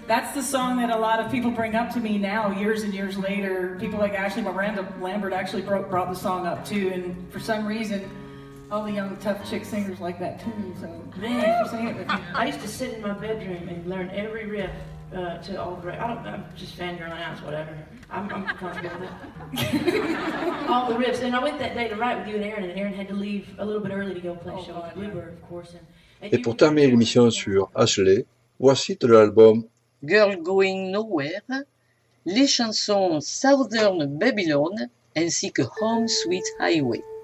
That's the song that a lot of people bring up to me now, years and years later. People like Ashley Miranda Lambert actually brought the song up too, and for some reason, all the young tough chick singers like that too. So man, for saying it with me. I used to sit in my bedroom and learn every riff to all the. I'm just fangirling out, whatever. I'm comfortable with it. All the riffs, and I went that day to write with you and Aaron had to leave a little bit early to go play a show with Bluebird, of course. Et pour terminer l'émission sur Ashley, voici de l'album Girl Going Nowhere, les chansons Southern Babylon ainsi que Home Sweet Highway.